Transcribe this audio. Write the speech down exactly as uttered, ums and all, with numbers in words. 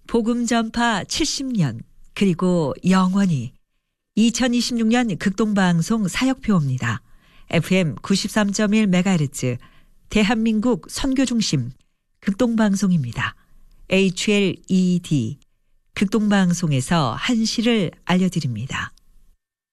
복음 전파 칠십 년 그리고 영원히 이천이십육 년 극동방송 사역표입니다. 에프엠 구십삼 점 일 메가헤르츠 대한민국 선교중심 극동방송입니다. 에이치엘이디 극동방송에서 한시를 알려드립니다.